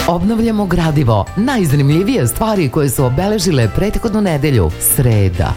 Obnavljamo gradivo. Najzanimljivije stvari koje su obeležile prethodnu nedelju. Sreda.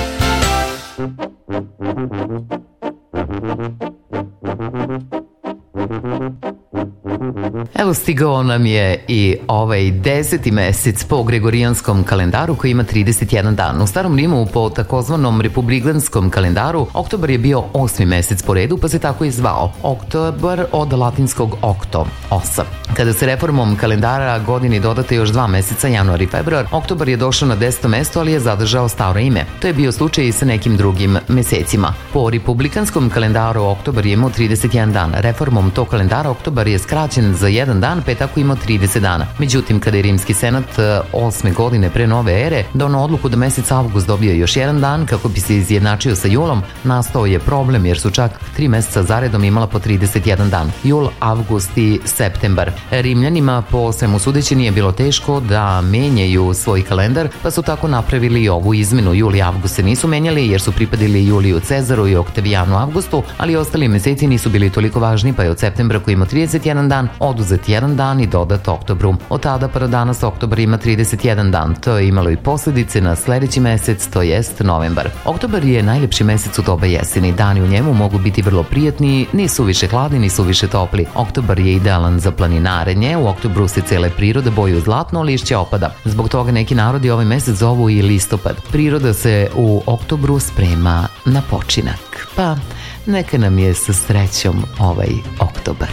Evo, stigao nam je i ovaj 10. mesec po gregorijanskom kalendaru koji ima 31 dan. U Starom Rimu po takozvanom republikanskom kalendaru oktobar je bio 8. mesec po redu, pa se tako i zvao. Oktobar od latinskog octo, 8. Kada se reformom kalendara godini dodate još 2 meseca, januar i februar, oktobar je došao na 10. mesto, ali je zadržao staro ime. To je bio slučaj i sa nekim drugim mesecima. Po republikanskom kalendaru oktobar je imao 31 dan. Reformom tog kalendara oktobar je skraćen za jedan dan, pa je tako imao 30 dana. Međutim, kada je Rimski senat 8. godine pre nove ere donao odluku da mesec avgust dobio još jedan dan kako bi se izjednačio sa julom, nastao je problem jer su čak 3 meseca zaredom imala po 31 dan. Jul, avgust i septembar. Rimljanima po svemu sudeći nije bilo teško da menjaju svoj kalendar, pa su tako napravili i ovu izmenu. Jul i avgust se nisu menjali jer su pripadili Juliju Cezaru i Oktavijanu Avgustu, ali ostali meseci nisu bili toliko važni, pa je od septembra koji ima 31 dan oduzet jedan dan i dodat oktobru. Od tada pa do danas oktobar ima 31 dan. To je imalo i posledice na sledeći mesec, to jest novembar. Oktobar je najlepši mesec u doba jeseni. Dani u njemu mogu biti vrlo prijatni, nisu više hladni, nisu više topli. Oktobar je idealan za planinarenje. U oktobru se cele prirode boju zlatno, lišće opada. Zbog toga neki narodi ovaj mesec zovu i listopad. Priroda se u oktobru sprema na počinak. Pa neka nam je sa srećom ovaj oktobar.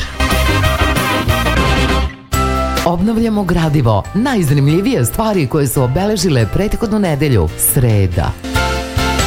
Obnavljamo gradivo. Najzanimljivije stvari koje su obeležile prethodnu nedelju. Sreda.